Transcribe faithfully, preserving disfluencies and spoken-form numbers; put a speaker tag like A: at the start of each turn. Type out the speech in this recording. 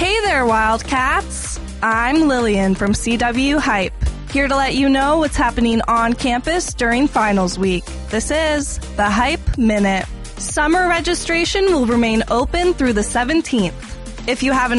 A: Hey there, Wildcats! I'm Lillian from C W Hype, here to let you know what's happening on campus during finals week. This is the Hype Minute. Summer registration will remain open through the seventeenth. If you have an